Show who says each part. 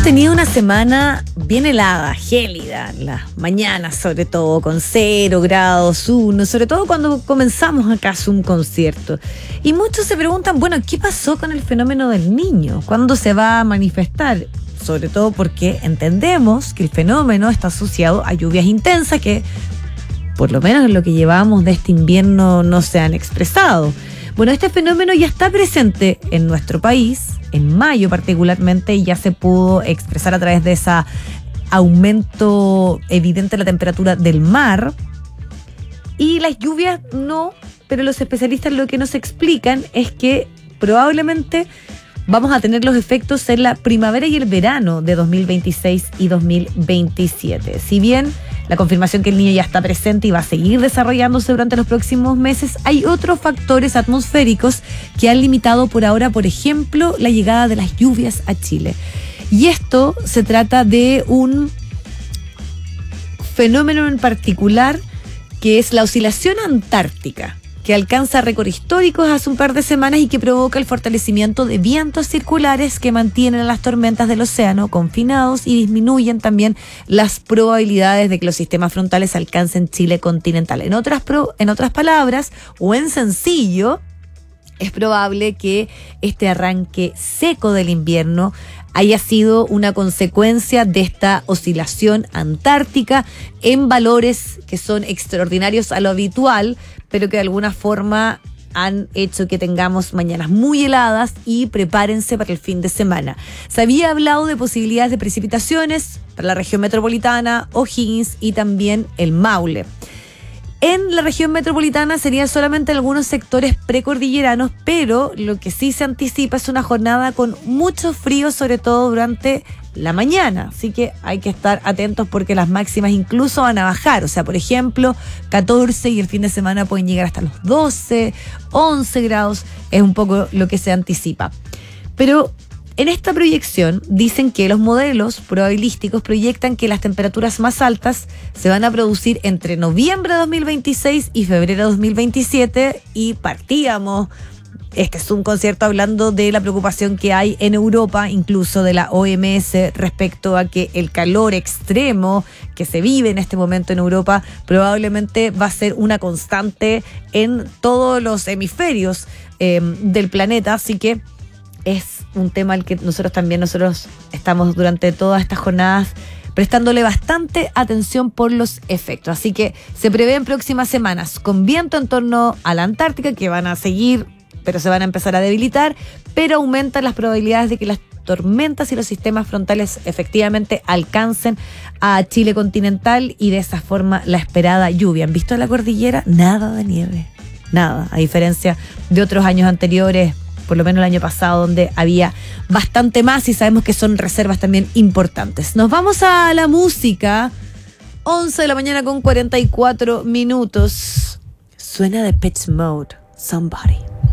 Speaker 1: tenido una semana bien helada, gélida, las mañanas sobre todo, con 0 grados, 1, sobre todo cuando comenzamos acaso un concierto. Y muchos se preguntan, bueno, ¿qué pasó con el fenómeno del Niño? ¿Cuándo se va a manifestar? Sobre todo porque entendemos que el fenómeno está asociado a lluvias intensas que, por lo menos en lo que llevamos de este invierno, no se han expresado. Bueno, este fenómeno ya está presente en nuestro país, en mayo particularmente, ya se pudo expresar a través de ese aumento evidente de la temperatura del mar. Y las lluvias no, pero los especialistas lo que nos explican es que probablemente vamos a tener los efectos en la primavera y el verano de 2026 y 2027. Si bien la confirmación que el Niño ya está presente y va a seguir desarrollándose durante los próximos meses, hay otros factores atmosféricos que han limitado por ahora, por ejemplo, la llegada de las lluvias a Chile. Y esto se trata de un fenómeno en particular que es la oscilación antártica, que alcanza récords históricos hace un par de semanas y que provoca el fortalecimiento de vientos circulares que mantienen a las tormentas del océano confinados y disminuyen también las probabilidades de que los sistemas frontales alcancen Chile continental. En otras palabras, o en sencillo, es probable que este arranque seco del invierno haya sido una consecuencia de esta oscilación antártica en valores que son extraordinarios a lo habitual, pero que de alguna forma han hecho que tengamos mañanas muy heladas y prepárense para el fin de semana. Se había hablado de posibilidades de precipitaciones para la región metropolitana, O'Higgins y también el Maule. En la región metropolitana serían solamente algunos sectores precordilleranos, pero lo que sí se anticipa es una jornada con mucho frío, sobre todo durante la mañana. Así que hay que estar atentos porque las máximas incluso van a bajar. O sea, por ejemplo, 14 y el fin de semana pueden llegar hasta los 12, 11 grados. Es un poco lo que se anticipa. Pero en esta proyección dicen que los modelos probabilísticos proyectan que las temperaturas más altas se van a producir entre noviembre de 2026 y febrero de 2027 y partíamos. Este es un concierto hablando de la preocupación que hay en Europa, incluso de la OMS, respecto a que el calor extremo que se vive en este momento en Europa probablemente va a ser una constante en todos los hemisferios del planeta, así que es un tema al que nosotros estamos durante todas estas jornadas prestándole bastante atención por los efectos. Así que se prevén próximas semanas con viento en torno a la Antártica que van a seguir, pero se van a empezar a debilitar, pero aumentan las probabilidades de que las tormentas y los sistemas frontales efectivamente alcancen a Chile continental y de esa forma la esperada lluvia. ¿Han visto la cordillera? Nada de nieve, nada, a diferencia de otros años anteriores, por lo menos el año pasado, donde había bastante más y sabemos que son reservas también importantes. Nos vamos a la música. 11 de la mañana con 44 minutos. Suena de Depeche Mode, Somebody.